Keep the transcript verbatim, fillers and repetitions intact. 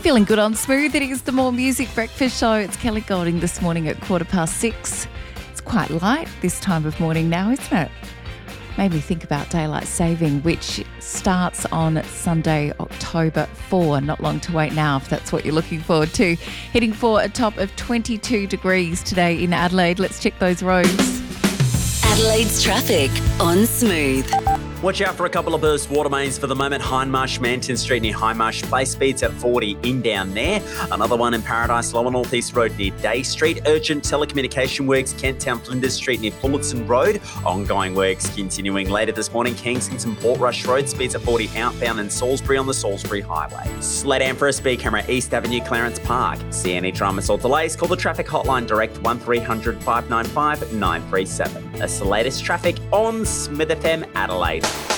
Feeling good on Smooth. It is the More Music Breakfast Show. It's Kelly Golding this morning at quarter past six. It's quite light this time of morning now, isn't it? Made me think about daylight saving, which starts on Sunday, October fourth. Not long to wait now if that's what you're looking forward to. Heading for a top of twenty-two degrees today in Adelaide. Let's check those roads. Adelaide's traffic on Smooth. Watch out for a couple of burst water mains for the moment. Hindmarsh Manton Street near Hindmarsh Place, speeds at forty in down there. Another one in Paradise Lower North East Road near Day Street. Urgent telecommunication works, Kent Town Flinders Street near Fullerton Road. Ongoing works continuing later this morning. Kensington Portrush Road, speeds at forty outbound in Salisbury on the Salisbury Highway. Slow down for a speed camera, East Avenue, Clarence Park. See any dramas or delays, call the traffic hotline direct one three hundred five nine five nine three seven. That's the latest traffic on Smith F M Adelaide.